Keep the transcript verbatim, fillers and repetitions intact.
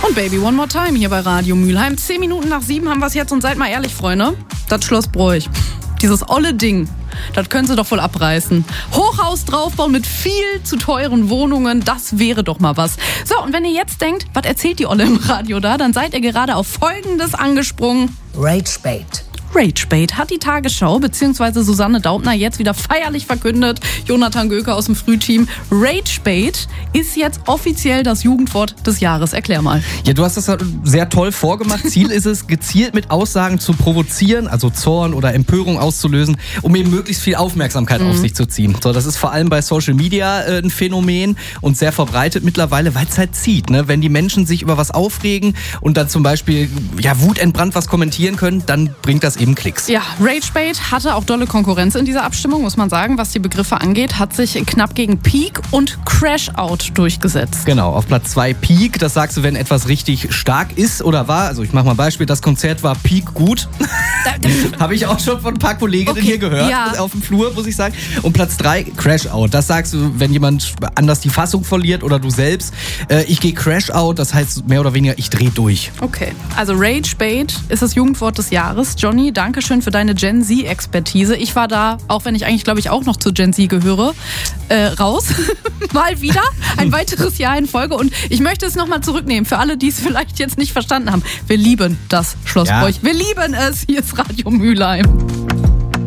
Und Baby One More Time hier bei Radio Mülheim. Zehn Minuten nach sieben haben wir es jetzt und seid mal ehrlich, Freunde. Das Schloss Broich. Dieses olle Ding. Das können sie doch wohl abreißen. Hochhaus draufbauen mit viel zu teuren Wohnungen, das wäre doch mal was. So, und wenn ihr jetzt denkt, was erzählt die Olle im Radio da, dann seid ihr gerade auf Folgendes angesprungen. Ragebait. Ragebait hat die Tagesschau bzw. Susanne Daubner jetzt wieder feierlich verkündet. Jonathan Göke aus dem Frühteam. Ragebait ist jetzt offiziell das Jugendwort des Jahres. Erklär mal. Ja, du hast das sehr toll vorgemacht. Ziel ist es, gezielt mit Aussagen zu provozieren, also Zorn oder Empörung auszulösen, um eben möglichst viel Aufmerksamkeit mhm. auf sich zu ziehen. So, das ist vor allem bei Social Media äh, ein Phänomen und sehr verbreitet mittlerweile, weil es halt zieht. Ne? Wenn die Menschen sich über was aufregen und dann zum Beispiel ja, wutentbrannt was kommentieren können, dann bringt das eben Klicks. Ja, Ragebait hatte auch dolle Konkurrenz in dieser Abstimmung, muss man sagen. Was die Begriffe angeht, hat sich knapp gegen Peak und Crash-Out durchgesetzt. Genau, auf Platz zwei Peak. Das sagst du, wenn etwas richtig stark ist oder war. Also ich mache mal ein Beispiel. Das Konzert war Peak gut. Habe ich auch schon von ein paar Kolleginnen okay, hier gehört. Ja. Auf dem Flur, muss ich sagen. Und Platz drei Crash-Out. Das sagst du, wenn jemand anders die Fassung verliert oder du selbst. Äh, ich gehe Crash-Out, das heißt mehr oder weniger, ich drehe durch. Okay, also Ragebait ist das Jugendwort des Jahres. Johnny, Dankeschön für deine Gen Z-Expertise. Ich war da, auch wenn ich eigentlich, glaube ich, auch noch zu Gen Z gehöre, äh, raus. Mal wieder. Ein weiteres Jahr in Folge. Und ich möchte es nochmal zurücknehmen. Für alle, die es vielleicht jetzt nicht verstanden haben. Wir lieben das Schloss ja. Broich. Wir lieben es. Hier ist Radio Mülheim.